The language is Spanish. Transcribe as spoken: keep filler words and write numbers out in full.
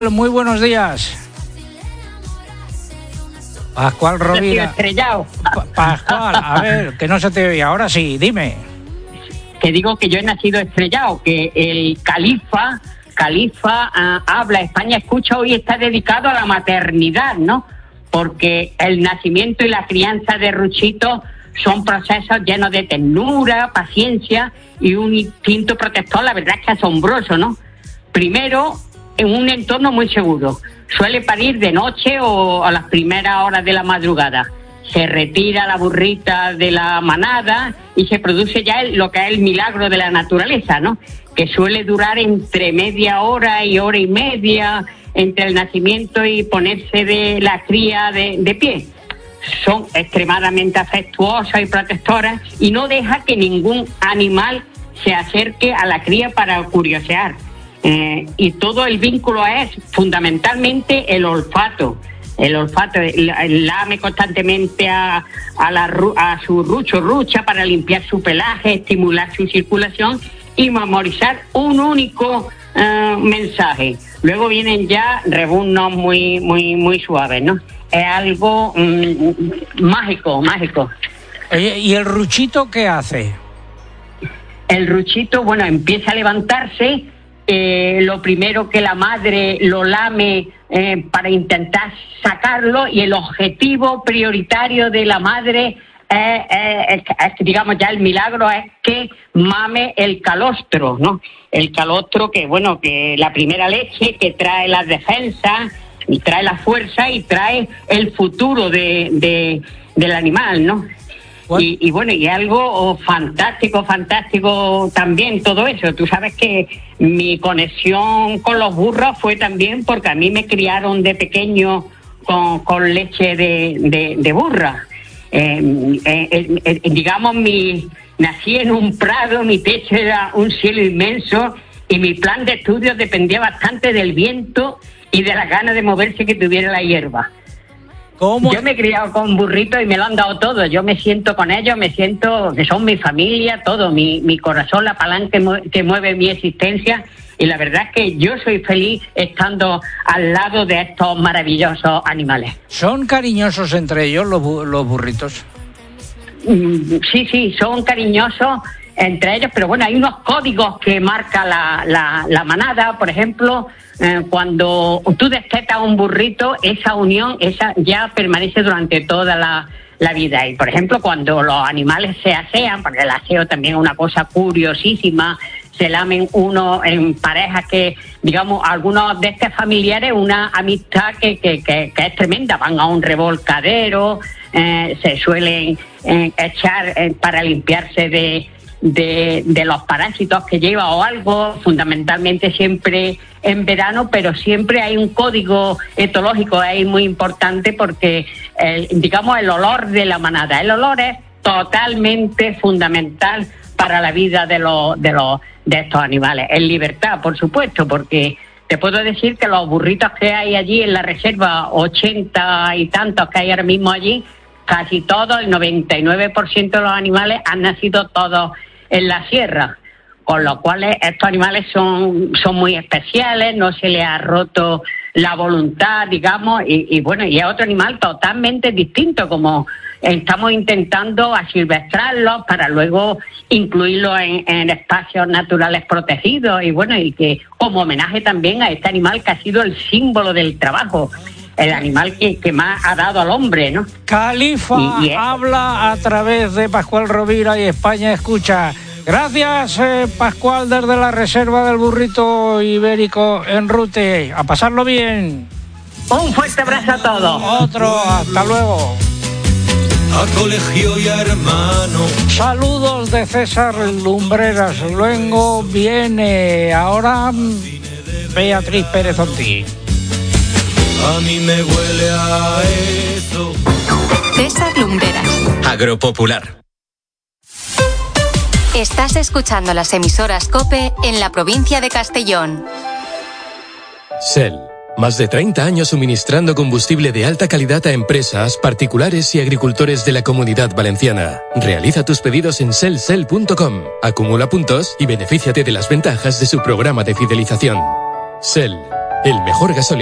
Muy buenos días. Pascual Rovira. Estrellado. Pa- Pascual, a ver, que no se te oye. Ahora sí, dime. Que digo que yo he nacido estrellado, que el califa, califa uh, habla, España escucha, hoy está dedicado a la maternidad, ¿no? Porque el nacimiento y la crianza de Ruchito son procesos llenos de ternura, paciencia y un instinto protector, la verdad es que asombroso, ¿no? Primero, en un entorno muy seguro. Suele parir de noche o a las primeras horas de la madrugada. Se retira la burrita de la manada y se produce ya el, lo que es el milagro de la naturaleza, ¿no? Que suele durar entre media hora y hora y media entre el nacimiento y ponerse de la cría de, de pie. Son extremadamente afectuosas y protectoras y no deja que ningún animal se acerque a la cría para curiosear. Eh, y todo el vínculo es fundamentalmente el olfato. El olfato lame constantemente a, a, la, a su rucho rucha para limpiar su pelaje, estimular su circulación y memorizar un único uh, mensaje. Luego vienen ya rebuznos muy muy muy suaves, ¿no? Es algo um, mágico, mágico. Oye, ¿y el Ruchito qué hace? El Ruchito, bueno, empieza a levantarse. Eh, lo primero que la madre lo lame eh, para intentar sacarlo, y el objetivo prioritario de la madre es, es, es, digamos, ya el milagro es que mame el calostro, ¿no? El calostro que, bueno, que la primera leche que trae las defensas, y trae la fuerza y trae el futuro de, de del animal, ¿no? Y, y bueno, y algo fantástico, fantástico también todo eso. Tú sabes que mi conexión con los burros fue también porque a mí me criaron de pequeño con, con leche de, de, de burra. Eh, eh, eh, digamos, mi nací en un prado, mi techo era un cielo inmenso y mi plan de estudios dependía bastante del viento y de las ganas de moverse que tuviera la hierba. ¿Cómo? Yo me he criado con burritos y me lo han dado todo. Yo me siento con ellos, me siento que son mi familia, todo, mi, mi corazón, la palanca que mueve mi existencia. Y la verdad es que yo soy feliz estando al lado de estos maravillosos animales. ¿Son cariñosos entre ellos los, bu- los burritos? Mm, sí, sí, son cariñosos entre ellos, pero bueno, hay unos códigos que marca la, la, la manada. Por ejemplo, eh, cuando tú destetas a un burrito, esa unión esa ya permanece durante toda la, la vida. Y por ejemplo, cuando los animales se asean, porque el aseo también es una cosa curiosísima, se lamen uno en parejas que, digamos, algunos de estos familiares, una amistad que, que, que, que es tremenda, van a un revolcadero, eh, se suelen eh, echar eh, para limpiarse de De, de los parásitos que lleva o algo, fundamentalmente siempre en verano, pero siempre hay un código etológico ahí muy importante porque, el, digamos, el olor de la manada, el olor es totalmente fundamental para la vida de los de los de estos animales. En libertad, por supuesto, porque te puedo decir que los burritos que hay allí en la reserva, ochenta y tantos que hay ahora mismo allí, casi todos, el noventa y nueve por ciento de los animales han nacido todos en la sierra, con lo cual estos animales son, son muy especiales, no se les ha roto la voluntad, digamos, y, y bueno, y es otro animal totalmente distinto, como estamos intentando asilvestrarlos para luego incluirlos en, en espacios naturales protegidos, y bueno, y que como homenaje también a este animal que ha sido el símbolo del trabajo, el animal que, que más ha dado al hombre, ¿no? Califa y, y es... habla a través de Pascual Rovira y España escucha. Gracias, eh, Pascual, desde la Reserva del Burrito Ibérico en Rute. A pasarlo bien. Un fuerte abrazo a todos. Otro, hasta luego. A colegio y a hermano. Saludos de César Lumbreras. Luego viene ahora Beatriz Pérez Ortiz. A mí me huele a eso. César Lumbreras. Agropopular. Estás escuchando las emisoras COPE en la provincia de Castellón. Shell. Más de treinta años suministrando combustible de alta calidad a empresas, particulares y agricultores de la Comunidad Valenciana. Realiza tus pedidos en shell shell punto com. Acumula puntos y benefíciate de las ventajas de su programa de fidelización. Shell. el mejor gasolina.